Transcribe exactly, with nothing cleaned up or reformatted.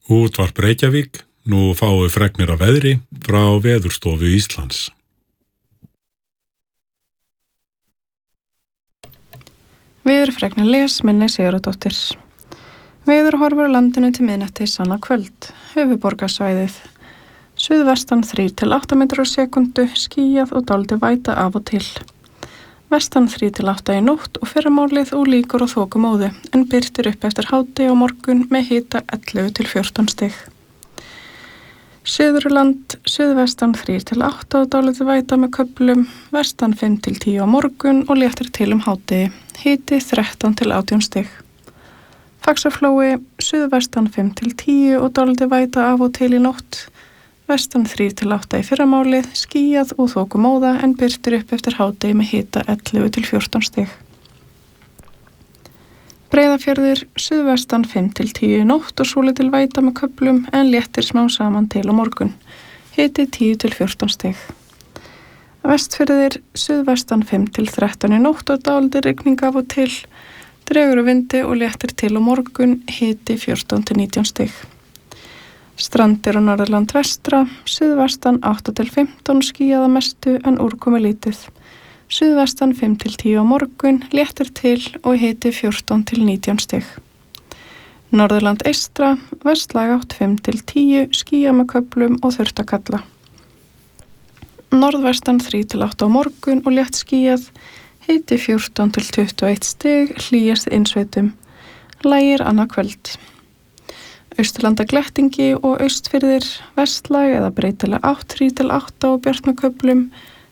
Útvarp Reykjavík, nú fáum við fregnir af veðri frá Veðurstofu Íslands. Veðurfregnir les Minni Sigurðardóttir. Veðurhorfur á landinu til miðnættis annað kvöld. Höfuðborgarsvæðið. Suðvestan þrír til átta metrar á sekúndu, skýjað og dálítil væta af og til. Vestan þrír til átta í nótt og fyrramálið og líkur á þokumóðu, en birtir upp eftir hádegi á morgun með hita ellefu til fjórtán stig. Suðurland, suðvestan þrír til átta og dálítil væta með köflum, vestan fimm til tíu á morgun og léttir til um hádegi, hiti þrettán til átján stig. Faxaflói, suðvestan fimm til tíu og dálítil væta af og til í nótt, vestan þrír til átta í fyrramálið, skýjað og þokumóða en birtir upp eftir hádegi með hita ellefu til fjórtán stig. Breiðafjörður, suðvestan fimm til tíu í nótt og svolítil væta með köflum en léttir smá saman til á morgun, hiti tíu til fjórtán stig. Vestfjörður, suðvestan fimm til þrettán í nótt og dálítil rigning af og til, dregur úr vindi og léttir til á morgun, hiti fjórtán til nítján stig. Strandir og Norðurland vestra, suðvestan átta til fimmtán skýjað að mestu en úrkomi lítið. Suðvestan fimm til tíu á morgun, léttir til og hiti fjórtán til nítján stig. Norðurland eystra, vestlæg átt fimm til tíu, skýjað með köflum og þurrt að kalla. Norðvestan þrír til átta á morgun og létt skýjað, hiti fjórtán til tuttugu og eitt stig, hlýjast innsveitum. Lægir annað kvöld. Austurlanda glettingi og austfirðir, vestlæg eða breytileg átt þrír til átta og bjart með köflum,